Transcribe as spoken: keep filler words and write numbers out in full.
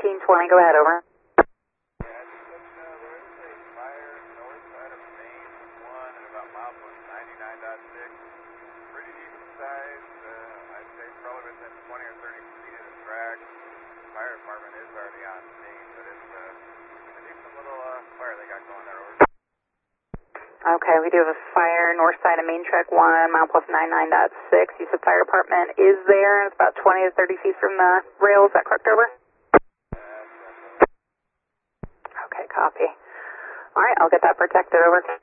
fifteen twenty, go ahead, over. Fire department is already on scene, but it's uh, a decent little uh, fire they got going there. Over. Okay, we do have a fire north side of main track one, mile plus ninety-nine point six. You said fire department is there, and it's about twenty to thirty feet from the rail. Is that correct, over? Okay, copy. All right, I'll get that protected, over.